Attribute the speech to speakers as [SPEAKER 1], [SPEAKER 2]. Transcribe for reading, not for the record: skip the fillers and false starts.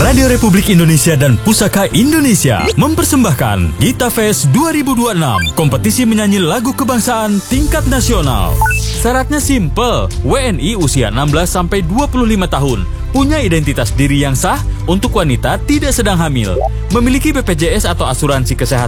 [SPEAKER 1] Radio Republik Indonesia dan Pusaka Indonesia mempersembahkan Gita Fest 2026, kompetisi menyanyi lagu kebangsaan tingkat nasional. Syaratnya simple, WNI usia 16-25 tahun, punya identitas diri yang sah, untuk wanita tidak sedang hamil, memiliki BPJS atau asuransi kesehatan